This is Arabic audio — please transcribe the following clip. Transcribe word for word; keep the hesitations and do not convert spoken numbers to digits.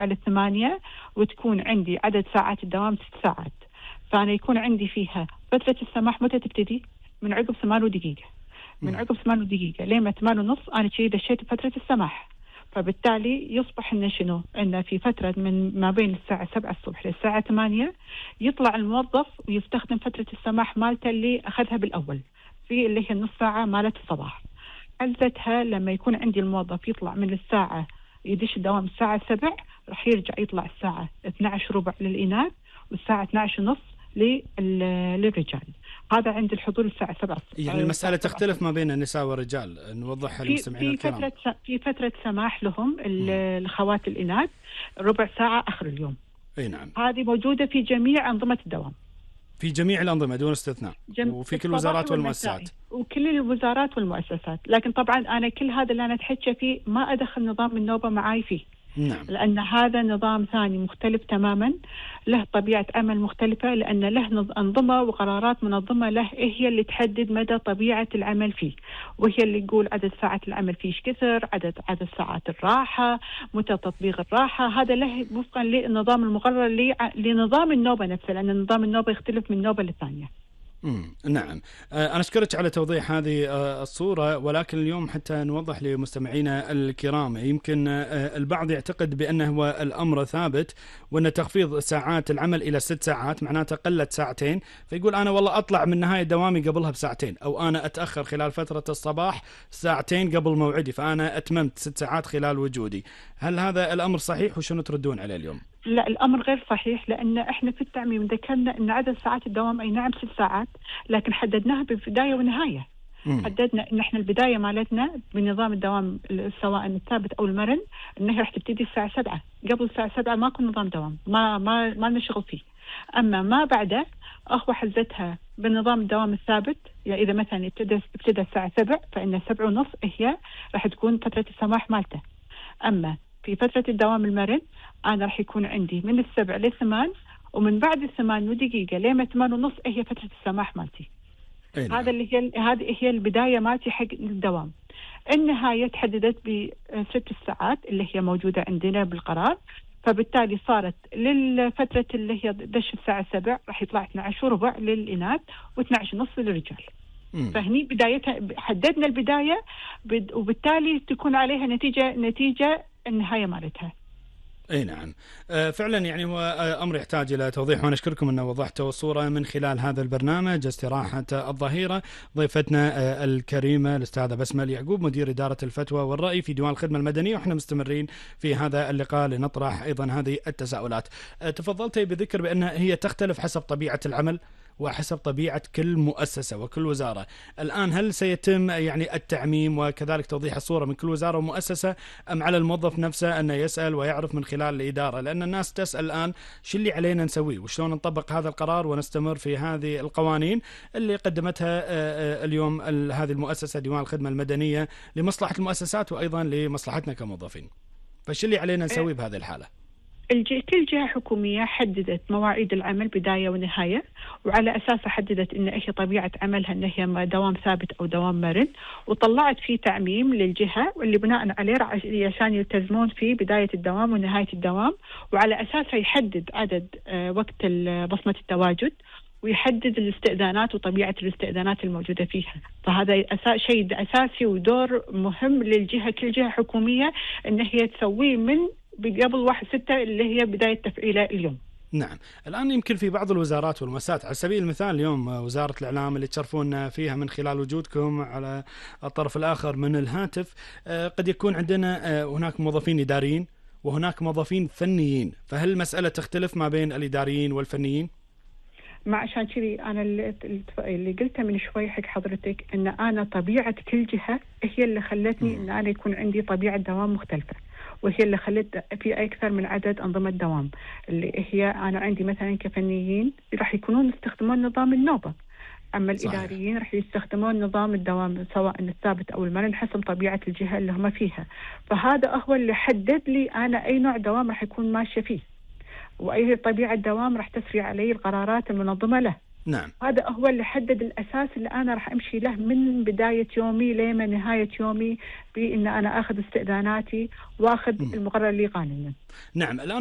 على الثمانية، وتكون عندي عدد ساعات الدوام ست ساعات. فأنا يكون عندي فيها فترة السماح متى تبتدي؟ من عقب ثمان دقيقة، من عقب ثمان دقيقة لين ثمان ونص أنا شيء دشيت فترة السماح. فبالتالي يصبح إنه شنو؟ إنه في فترة من ما بين الساعة سبعة الصبح للساعة ثمانية يطلع الموظف ويستخدم فترة السماح مالته اللي أخذها بالأول في اللي هي النص ساعة مالت الصباح. حلتها لما يكون عندي الموظف يطلع من الساعة يدش الدوام الساعة سبع، راح يرجع يطلع الساعة اثني عشر ربع للإناث والساعة اثني عشر ونص للرجال. هذا عند الحضور الساعة سبعة. يعني المسألة تختلف ما بين النساء والرجال، نوضحها للمستمعين الكرام. في فترة في فترة سماح لهم الأخوات الإناث ربع ساعة آخر اليوم. أي نعم. هذه موجودة في جميع أنظمة الدوام. في جميع الأنظمة دون استثناء. وفي كل الوزارات والمؤسسات. وكل الوزارات والمؤسسات، لكن طبعا أنا كل هذا اللي أنا أتحكى فيه ما أدخل نظام النوبة معاي فيه. نعم. لأن هذا نظام ثاني مختلف تماما، له طبيعة عمل مختلفة، لأن له أنظمة وقرارات منظمة له هي اللي تحدد مدى طبيعة العمل فيه، وهي اللي تقول عدد ساعات العمل فيه كثر، عدد عدد ساعات الراحة، متى تطبيق الراحة. هذا له وفقا للنظام المقرر لنظام النوبة نفسه، لأن نظام النوبة يختلف من نوبة للثانية. امم نعم. أنا أشكرك على توضيح هذه الصورة، ولكن اليوم حتى نوضح لمستمعينا الكرام، يمكن البعض يعتقد بأنه هو الأمر ثابت، وأن تخفيض ساعات العمل إلى ست ساعات معناته قلت ساعتين، فيقول أنا والله أطلع من نهاية دوامي قبلها بساعتين، أو أنا أتأخر خلال فترة الصباح ساعتين قبل موعدي، فأنا أتممت ست ساعات خلال وجودي. هل هذا الأمر صحيح وشنو تردون عليه اليوم؟ لا، الأمر غير صحيح، لأن إحنا في التعميم ذكرنا أن عدد ساعات الدوام أي نعم ست ساعات، لكن حددناها ببداية ونهاية. مم. حددنا أن إحنا البداية مالتنا بنظام الدوام سواء الثابت أو المرن أنها راح تبتدي الساعة سبعة، قبل الساعة سبعة ما كن نظام دوام، ما ما ما نشغل فيه. أما ما بعده أخوة حزتها بالنظام الدوام الثابت، يعني إذا مثلا ابتدى ابتدى الساعة سبع فإن سبع ونص هي راح تكون فترة السماح مالته. أما في فترة الدوام المرن أنا راح يكون عندي من السبع للثمان، ومن بعد الثمان ودقيقة لما ثمان ونص هي فترة السماح مالتي. أين. هذا اللي هي هذه هي البداية مالتي حق الدوام. النهاية تحددت بست الساعات اللي هي موجودة عندنا بالقرار، فبالتالي صارت للفترة اللي هي دش الساعة سبع راح يطلع اثني عشر وربع للإناث واثني عشر ونص للرجال. فهني بدايتها حددنا البداية، وبالتالي تكون عليها نتيجة نتيجة النهاية مالتها. اي نعم. فعلا يعني هو امر يحتاج الى توضيح، وانا اشكركم ان وضحتوا الصوره من خلال هذا البرنامج استراحه الظهيره. ضيفتنا الكريمه الاستاذه بسمه اليعقوب مدير اداره الفتوى والراي في ديوان الخدمه المدنيه، واحنا مستمرين في هذا اللقاء لنطرح ايضا هذه التساؤلات. تفضلتي بذكر بان هي تختلف حسب طبيعه العمل وحسب طبيعة كل مؤسسة وكل وزارة. الآن هل سيتم يعني التعميم وكذلك توضيح الصورة من كل وزارة ومؤسسة، أم على الموظف نفسه أنه يسأل ويعرف من خلال الإدارة؟ لأن الناس تسأل الآن شو اللي علينا نسويه وشلون نطبق هذا القرار ونستمر في هذه القوانين اللي قدمتها اليوم هذه المؤسسة ديوان الخدمة المدنية لمصلحة المؤسسات وأيضا لمصلحتنا كموظفين. فشو اللي علينا نسويه بهذه الحالة؟ كل جهة حكومية حددت مواعيد العمل بداية ونهاية، وعلى أساسها حددت إن إيش طبيعة عملها، إن هي دوام ثابت أو دوام مرن، وطلعت فيه تعميم للجهة واللي بناء عليه عشان يلتزمون في بداية الدوام ونهاية الدوام، وعلى أساسها يحدد عدد وقت بصمة التواجد، ويحدد الاستئذانات وطبيعة الاستئذانات الموجودة فيها. فهذا أساس شيء أساسي ودور مهم للجهة، كل جهة حكومية إن هي تسويه من قبل واحد ستة اللي هي بداية تفعيله اليوم. نعم. الآن يمكن في بعض الوزارات والمؤسسات، على سبيل المثال اليوم وزارة الإعلام اللي تشرفون فيها من خلال وجودكم على الطرف الآخر من الهاتف، قد يكون عندنا هناك موظفين إداريين وهناك موظفين فنيين، فهل المسألة تختلف ما بين الإداريين والفنيين؟ ما عشان كذي أنا اللي, اللي قلته من شوي حق حضرتك إن أنا طبيعة كل جهة هي اللي خلتني إن أنا يكون عندي طبيعة دوام مختلفة، وهي اللي خلت في أكثر من عدد أنظمة دوام. اللي هي أنا عندي مثلا كفنيين راح يكونون يستخدمون نظام النوبة، أما صحيح. الإداريين راح يستخدمون نظام الدوام سواء الثابت أو المرن حسب طبيعة الجهة اللي هم فيها. فهذا هو اللي حدد لي أنا أي نوع دوام راح يكون ماشية فيه، وأي طبيعة دوام راح تسري علي القرارات المنظمة له. نعم. هذا هو اللي حدد الأساس اللي أنا راح أمشي له من بداية يومي لما نهاية يومي، بإن أنا أخذ استئذاناتي وأخذ المقرر لي قانونا. نعم. الآن